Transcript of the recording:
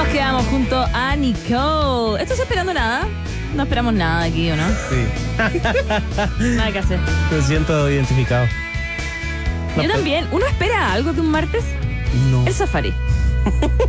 Quedamos junto a Nicole. ¿Estás esperando nada? No esperamos nada aquí, ¿o no? Sí. Nada que hacer. Me siento identificado. Yo también. ¿Uno espera algo de un martes? No. El safari.